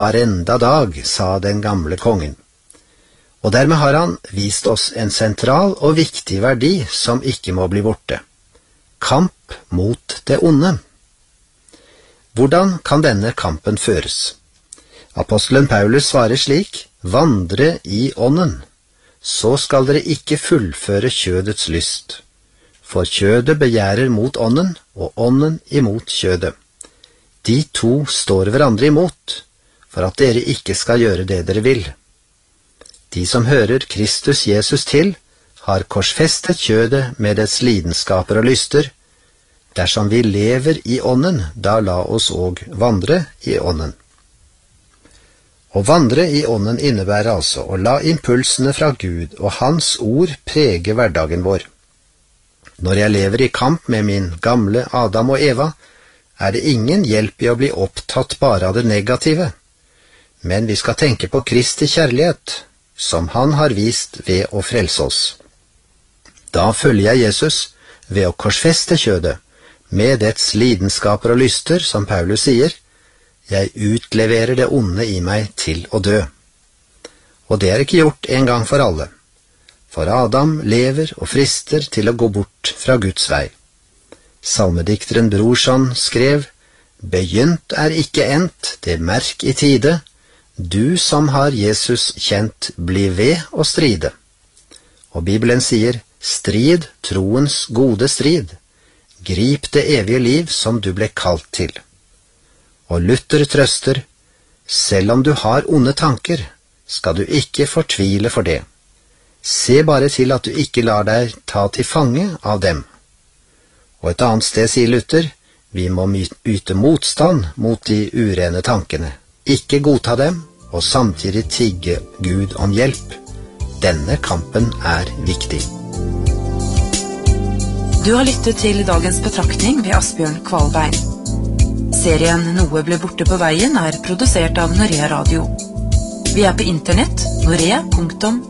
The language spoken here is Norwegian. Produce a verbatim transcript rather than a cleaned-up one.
var enda dag, sa den gamle kongen. Og dermed har han vist oss en sentral og viktig verdi som ikke må bli borte. Kamp mot det onde. Hvordan kan denne kampen føres? Apostelen Paulus svarer slik: vandre i ånden, så skal dere ikke fullføre kjødets lyst. For kjødet begjærer mot ånden, og ånden imot kjødet. De to står hverandre imot, for at dere ikke skal gjøre det dere vil. De som hører Kristus Jesus til, har korsfestet kjødet med dets lidenskaper og lyster. Dersom vi lever i ånden, da la oss òg vandre i ånden. Å vandre i ånden innebærer altså å la impulsene fra Gud og Hans ord prege hverdagen vår. Når jeg lever i kamp med min gamle Adam og Eva, er det ingen hjelp i å bli opptatt bare av det negative, men vi skal tenke på Kristi kjærlighet, som Han har vist ved å frelse oss. Da følger jeg Jesus ved å korsfeste kjødet, med dets lidenskaper og lyster, som Paulus sier: jeg utleverer det onde i meg til å dø. Og det er ikke gjort en gang for alle. For Adam lever og frister til å gå bort fra Guds vei. Salmedikteren Brorson skrev: begynt er ikke endt, det merk i tide. Du som har Jesus kjent, bli ved å stride. Og Bibelen sier: strid troens gode strid. Grip det evige liv som du ble kalt til. Og Luther trøster: selv om du har onde tanker, skal du ikke fortvile for det. Se bare til at du ikke lar deg ta til fange av dem. Og et annet sted sier Luther: vi må yte motstand mot de urene tankene, ikke godta dem, og samtidig tigge Gud om hjelp. Denne kampen er viktig. Du har lyttet til dagens betraktning ved Asbjørn Kvalbein. Serien Noe ble borte på veien er produsert av Norea Radio. Vi er på internett norea punktum